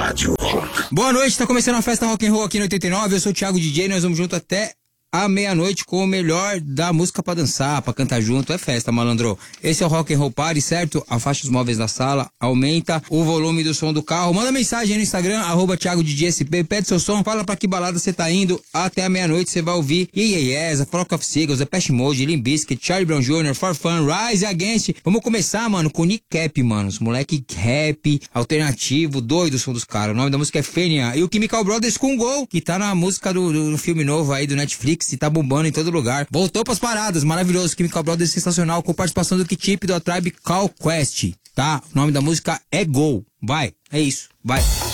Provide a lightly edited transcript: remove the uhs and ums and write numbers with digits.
Rádio Rock. Boa noite, tá começando a festa Rock and Roll aqui no 89, eu sou o Thiago DJ, nós vamos junto até à meia-noite com o melhor da música pra dançar, pra cantar junto, é festa, malandro. Esse é o Rock and Roll Party, certo? Afasta os móveis da sala, aumenta o volume do som do carro, manda mensagem aí no Instagram, @ThiagoDJSP, pede seu som, fala pra que balada você tá indo, até a meia-noite você vai ouvir Yes, a Flock of Seagulls, a Depeche Mode, Limp Bizkit, Charlie Brown Jr., For Fun, Rise Against. Vamos começar, mano, com Nick Cap, mano, os moleque rap, alternativo, doido o som dos caras, o nome da música é Fênia, e o Chemical Brothers com Gol, que tá na música do filme novo aí do Netflix, e tá bombando em todo lugar. Voltou pras paradas, maravilhoso. Chemical Brothers sensacional, com participação do K-Tip do A Tribe Called Quest, tá? O nome da música é Gol. Vai, é isso, vai.